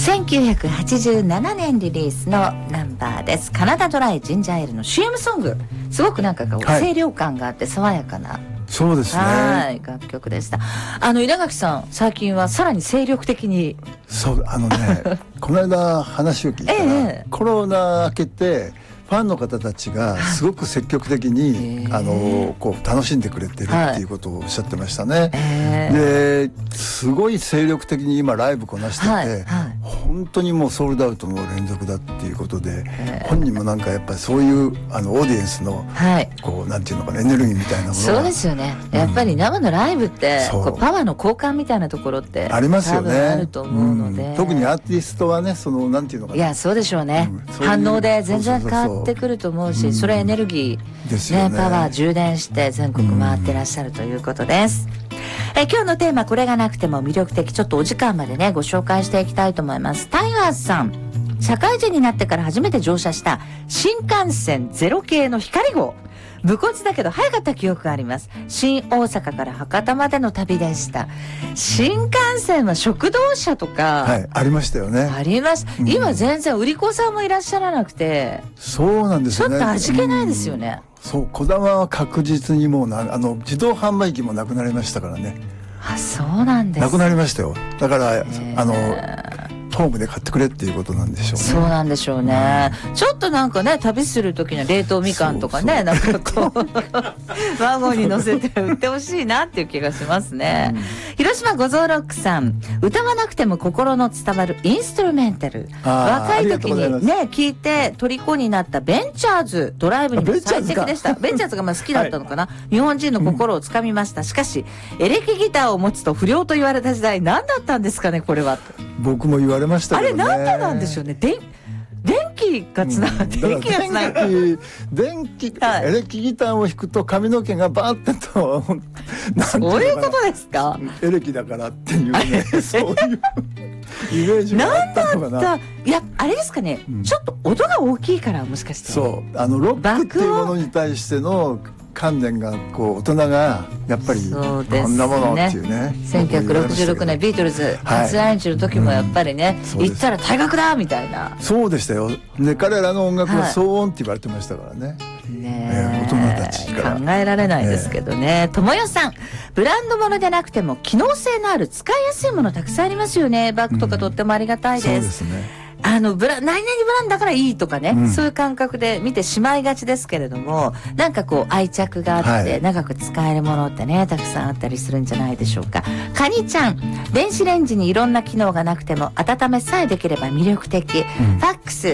1987年リリースのナンバーです。カナダドライジンジャーエールの CM ソング、すごくなんか清涼感があって爽やかな、 そうですね、 はい楽曲でした。稲垣さん最近はさらに精力的に、 そうこの間話を聞いたら、コロナ明けてファンの方たちがすごく積極的に、こう楽しんでくれてるっていうことをおっしゃってましたね、ですごい精力的に今ライブこなしてて、本当にもうソールドアウトの連続だっていうことで、本人もなんかやっぱりそういうオーディエンスの、こうなんていうのかな、エネルギーみたいなものが、 そうですよね、やっぱり生のライブってこうパワーの交換みたいなところってありますよね、 あると思うので、 特にアーティストはね、そのなんていうのかな、 いやそうでしょうね、反応で全然変わってくると思うし、それエネルギーですよね、 パワー充電して全国回ってらっしゃるということです。今日のテーマ、これがなくても魅力的、ちょっとお時間までねご紹介していきたいと思います。タイガースさん、社会人になってから初めて乗車した新幹線0系の光号、無骨だけど早かった記憶があります。新大阪から博多までの旅でした。新幹線は食堂車とか、 ありましたよね。 あります、今全然売り子さんもいらっしゃらなくて、 そうなんですよね、 ちょっと味気ないですよね、 そう、こだまは確実にもう自動販売機もなくなりましたからね。 あ、そうなんです、 なくなりましたよ。だからホームで買ってくれっていうことなんでしょうね。 そうなんでしょうね、ちょっとなんかね、旅する時の冷凍みかんとかね、なんかこうワゴンに乗せて売ってほしいなっていう気がしますね、広島ゴゾーロックさん、歌わなくても心の伝わるインストゥルメンタル、若い時にね聞いて虜になったベンチャーズ、ドライブにも最適でした。ベンチャーズが好きだったのかな、日本人の心をつかみました。しかしエレキギターを持つと不良と言われた時代、何だったんですかねこれは。 僕も言われましたけどね。 あれなんでなんでしょうね。電気がつながって、電気がつながって、 エレキギターを弾くと髪の毛がバーってとそういうことですか。 エレキだからっていうね、そういうイメージがあったのかな。 なんだった、いやあれですかね、ちょっと音が大きいから、もしかして。 そう、ロックっていうものに対しての観念がこう大人がやっぱりこんなものっていうね、 1966年ビートルズ初来日の時もやっぱりね、行ったら退学だみたいな。 そうでしたよね。彼らの音楽は騒音って言われてましたからね、大人たちから考えられないですけどね。ともよさん、ブランド物でなくても機能性のある使いやすいものたくさんありますよね。バッグとかとってもありがたいです。 そうですね。 何々ブランドだからいいとかね、そういう感覚で見てしまいがちですけれども、なんかこう愛着があって長く使えるものってね、たくさんあったりするんじゃないでしょうか。カニちゃん、電子レンジにいろんな機能がなくても温めさえできれば魅力的、ファックス